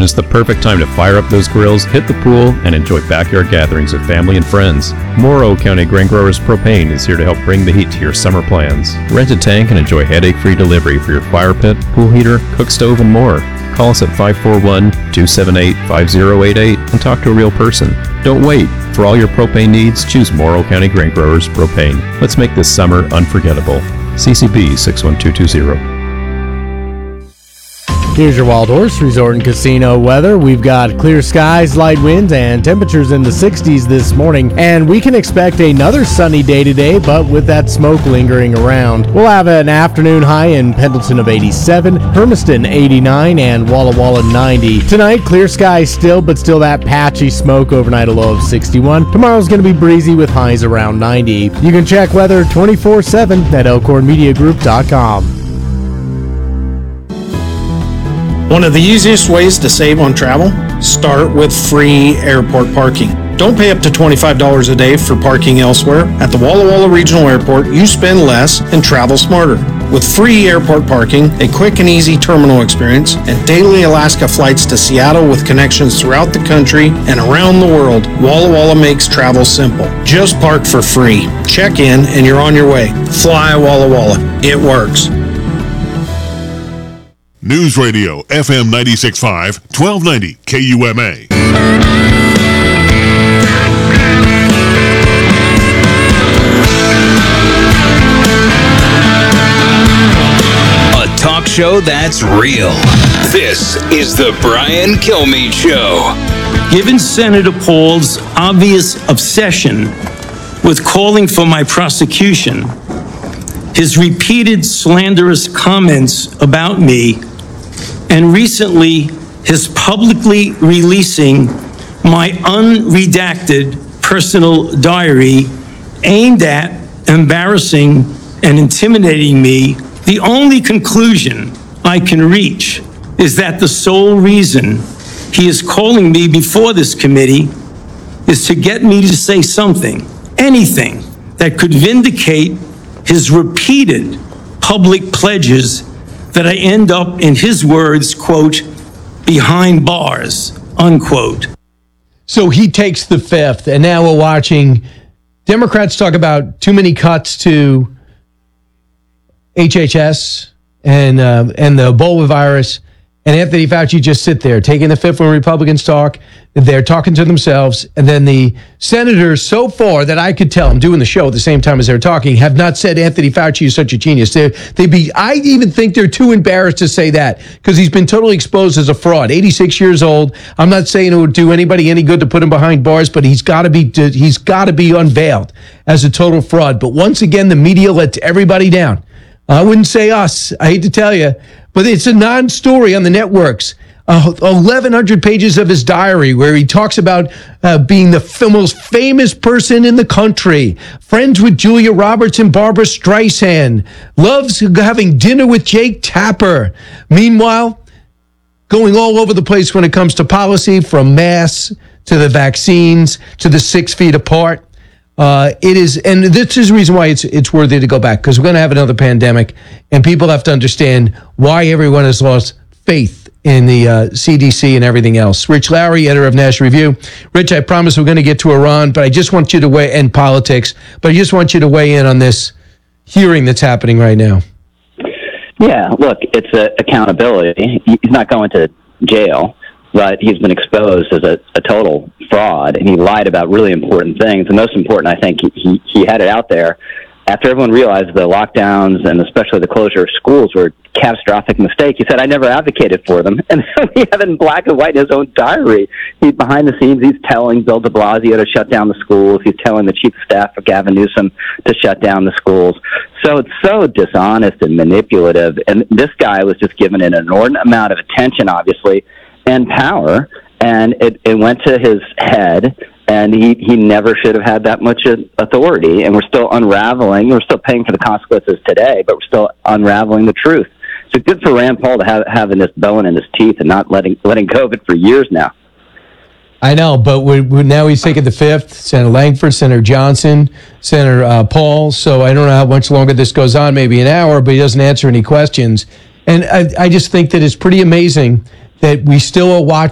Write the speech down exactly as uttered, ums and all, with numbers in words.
and it's the perfect time to fire up those grills, hit the pool, and enjoy backyard gatherings with family and friends. Morrow County Grain Growers Propane is here to help bring the heat to your summer plans. Rent a tank and enjoy headache-free delivery for your fire pit, pool heater, cook stove, and more. Call us at five four one, two seven eight, five zero eight eight and talk to a real person. Don't wait. For all your propane needs, choose Morrow County Grain Growers Propane. Let's make this summer unforgettable. C C B six one two two zero. Here's your Wild Horse Resort and Casino weather. We've got clear skies, light winds, and temperatures in the sixties this morning. And we can expect another sunny day today, but with that smoke lingering around. We'll have an afternoon high in Pendleton of eighty-seven, Hermiston eighty-nine, and Walla Walla ninety. Tonight, clear skies still, but still that patchy smoke overnight, a low of sixty-one. Tomorrow's going to be breezy with highs around ninety. You can check weather twenty-four seven at elkhorn media group dot com. One of the easiest ways to save on travel? Start with free airport parking. Don't pay up to twenty-five dollars a day for parking elsewhere. At the Walla Walla Regional Airport, you spend less and travel smarter. With free airport parking, a quick and easy terminal experience, and daily Alaska flights to Seattle with connections throughout the country and around the world, Walla Walla makes travel simple. Just park for free. Check in and you're on your way. Fly Walla Walla. It works. News Radio, F M ninety-six point five, twelve ninety K U M A. A talk show that's real. This is the Brian Kilmeade Show. Given Senator Paul's obvious obsession with calling for my prosecution, his repeated slanderous comments about me, and recently his publicly releasing my unredacted personal diary aimed at embarrassing and intimidating me, the only conclusion I can reach is that the sole reason he is calling me before this committee is to get me to say something, anything, that could vindicate his repeated public pledges that I end up, in his words, quote, behind bars, unquote. So he takes the fifth, and now we're watching Democrats talk about too many cuts to H H S and uh, and the Ebola virus, and Anthony Fauci just sit there taking the fifth when Republicans talk. They're talking to themselves, and then the senators, so far that I could tell, I'm doing the show at the same time as they're talking, have not said Anthony Fauci is such a genius. They they be I even think they're too embarrassed to say that because he's been totally exposed as a fraud. eighty-six years old. I'm not saying it would do anybody any good to put him behind bars, but he's got to be he's got to be unveiled as a total fraud. But once again, the media lets everybody down. I wouldn't say us. I hate to tell you, but it's a non-story on the networks. Uh, eleven hundred pages of his diary where he talks about uh, being the f- most famous person in the country, friends with Julia Roberts and Barbara Streisand, loves having dinner with Jake Tapper. Meanwhile, going all over the place when it comes to policy, from masks to the vaccines to the six feet apart. Uh, it is, and this is the reason why it's it's worthy to go back, because we're going to have another pandemic, and people have to understand why everyone has lost faith in the uh, C D C and everything else. Rich Lowry, editor of National Review. Rich, I promise we're going to get to Iran, but I just want you to weigh in politics, but I just want you to weigh in on this hearing that's happening right now. Yeah, look, it's a accountability. He's not going to jail, but he's been exposed as a, a total fraud, and he lied about really important things. The most important, I think, he, he had it out there after everyone realized the lockdowns and especially the closure of schools were a catastrophic mistake. He said, I never advocated for them. And we have it in black and white in his own diary. He's behind the scenes. He's telling Bill de Blasio to shut down the schools. He's telling the chief of staff of Gavin Newsom to shut down the schools. So it's so dishonest and manipulative. And this guy was just given an inordinate amount of attention, obviously, and power. And it, it went to his head. And he, he never should have had that much authority. And we're still unraveling. We're still paying for the consequences today, but we're still unraveling the truth. So good for Rand Paul to have having this bone in his teeth and not letting letting go of it for years now. I know, but we're, we're now he's taking the fifth. Senator Langford, Senator Johnson, Senator uh, Paul. So I don't know how much longer this goes on, maybe an hour, but he doesn't answer any questions. And I, I just think that it's pretty amazing that we still are watching